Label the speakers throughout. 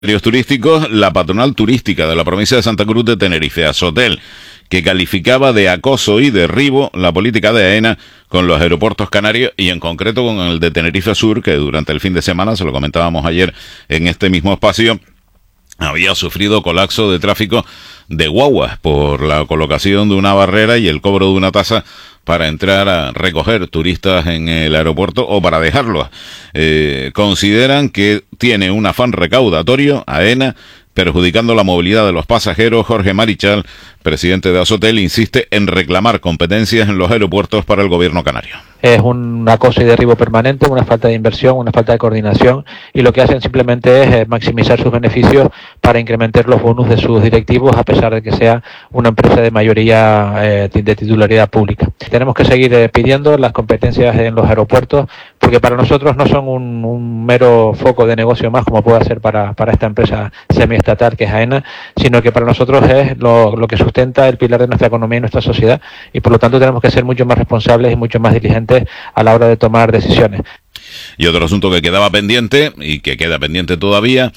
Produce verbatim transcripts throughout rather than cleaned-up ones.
Speaker 1: Turísticos, la patronal turística de la provincia de Santa Cruz de Tenerife, Azotel, que calificaba de acoso y derribo la política de AENA con los aeropuertos canarios y en concreto con el de Tenerife Sur, que durante el fin de semana, se lo comentábamos ayer en este mismo espacio, había sufrido colapso de tráfico de guaguas por la colocación de una barrera y el cobro de una tasa para entrar a recoger turistas en el aeropuerto o para dejarlos. Eh, consideran que tiene un afán recaudatorio, AENA, perjudicando la movilidad de los pasajeros. Jorge Marichal, presidente de Azotel, insiste en reclamar competencias en los aeropuertos para el gobierno canario.
Speaker 2: Es un acoso y derribo permanente, una falta de inversión, una falta de coordinación, y lo que hacen simplemente es maximizar sus beneficios para incrementar los bonus de sus directivos, a pesar de que sea una empresa de mayoría eh, de titularidad pública. Tenemos que seguir eh, pidiendo las competencias en los aeropuertos, porque para nosotros no son un, un mero foco de negocio más, como puede ser para, para esta empresa semiestatal que es AENA, sino que para nosotros es lo, lo que sustenta el pilar de nuestra economía y nuestra sociedad, y por lo tanto tenemos que ser mucho más responsables y mucho más diligentes a la hora de tomar decisiones.
Speaker 1: Y otro asunto que quedaba pendiente, y que queda pendiente todavía,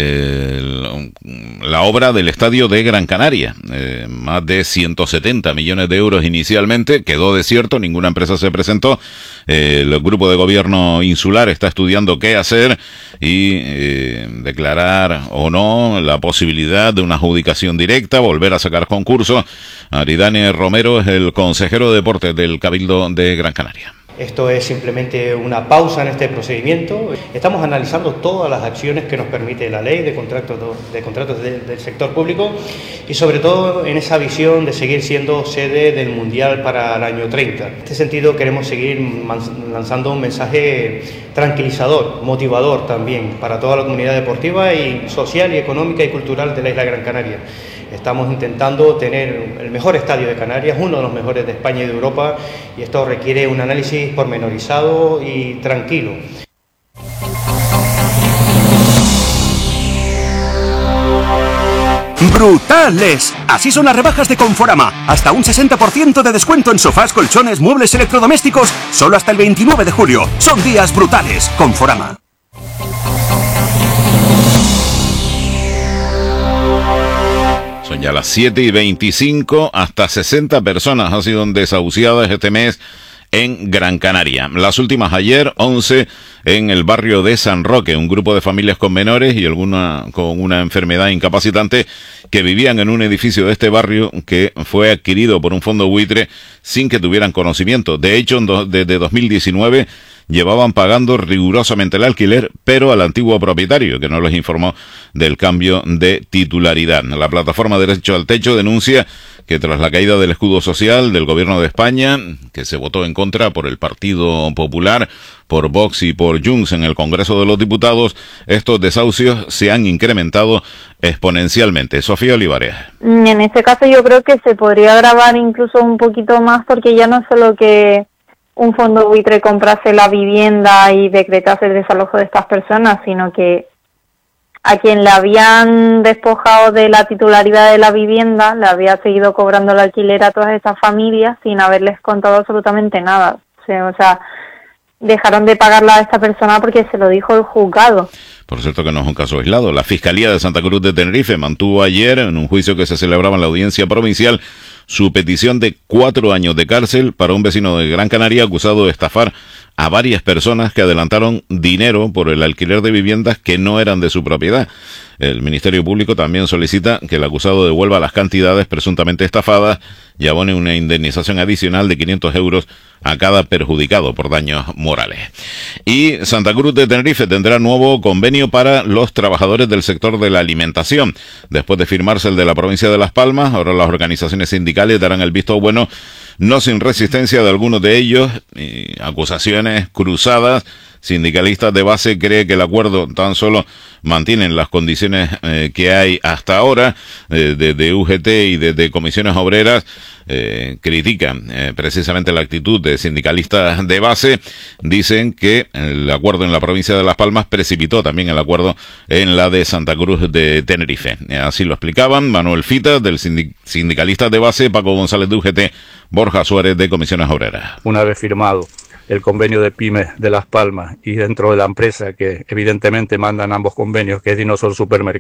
Speaker 1: eh, la obra del estadio de Gran Canaria. Eh, más de ciento setenta millones de euros inicialmente, quedó desierto, ninguna empresa se presentó. Eh, el grupo de gobierno insular está estudiando qué hacer y eh, declarar o no la posibilidad de una adjudicación directa, volver a sacar concurso. Aridane Romero es el consejero de deportes del Cabildo de Gran Canaria.
Speaker 3: Esto es simplemente una pausa en este procedimiento. Estamos analizando todas las acciones que nos permite la ley de contratos, de contratos de, del sector público y sobre todo en esa visión de seguir siendo sede del Mundial para el año treinta. En este sentido queremos seguir lanzando un mensaje tranquilizador, motivador también para toda la comunidad deportiva y social y económica y cultural de la isla de Gran Canaria. Estamos intentando tener el mejor estadio de Canarias, uno de los mejores de España y de Europa, y esto requiere un análisis pormenorizado y tranquilo.
Speaker 4: ¡Brutales! Así son las rebajas de Conforama. Hasta un sesenta por ciento de descuento en sofás, colchones, muebles electrodomésticos, solo hasta el veintinueve de julio. Son días brutales. Conforama.
Speaker 1: Son ya las siete y veinticinco, hasta sesenta personas han sido desahuciadas este mes en Gran Canaria. Las últimas ayer, once en el barrio de San Roque, un grupo de familias con menores y alguna con una enfermedad incapacitante que vivían en un edificio de este barrio que fue adquirido por un fondo buitre sin que tuvieran conocimiento. De hecho, desde dos mil diecinueve llevaban pagando rigurosamente el alquiler, pero al antiguo propietario, que no les informó del cambio de titularidad. La plataforma Derecho al Techo denuncia que tras la caída del escudo social del gobierno de España, que se votó en contra por el Partido Popular, por Vox y por Junts en el Congreso de los Diputados, estos desahucios se han incrementado exponencialmente. Sofía Olivares.
Speaker 5: En este caso yo creo que se podría agravar incluso un poquito más, porque ya no es solo que un fondo buitre comprase la vivienda y decretase el desalojo de estas personas, sino que a quien le habían despojado de la titularidad de la vivienda le había seguido cobrando el alquiler a todas esas familias sin haberles contado absolutamente nada. O sea, o sea, dejaron de pagarla a esta persona porque se lo dijo el juzgado.
Speaker 1: Por cierto que no es un caso aislado. La Fiscalía de Santa Cruz de Tenerife mantuvo ayer, en un juicio que se celebraba en la audiencia provincial, su petición de cuatro años de cárcel para un vecino de Gran Canaria acusado de estafar a varias personas que adelantaron dinero por el alquiler de viviendas que no eran de su propiedad. El Ministerio Público también solicita que el acusado devuelva las cantidades presuntamente estafadas y abone una indemnización adicional de quinientos euros a cada perjudicado por daños morales. Y Santa Cruz de Tenerife tendrá nuevo convenio para los trabajadores del sector de la alimentación. Después de firmarse el de la provincia de Las Palmas, ahora las organizaciones sindicales darán el visto bueno, no sin resistencia de algunos de ellos, y acusaciones cruzadas. Sindicalistas de base cree que el acuerdo tan solo mantiene las condiciones eh, que hay hasta ahora, eh, de, de U G T y de, de comisiones obreras. Eh, critican eh, precisamente la actitud de sindicalistas de base. Dicen que el acuerdo en la provincia de Las Palmas precipitó también el acuerdo en la de Santa Cruz de Tenerife. Así lo explicaban Manuel Fita, del sindic- sindicalista de base, Paco González de U G T, Borja Suárez de comisiones obreras.
Speaker 6: Una vez firmado el convenio de pymes de Las Palmas y dentro de la empresa que evidentemente mandan ambos convenios, que es Dinosol Supermercados,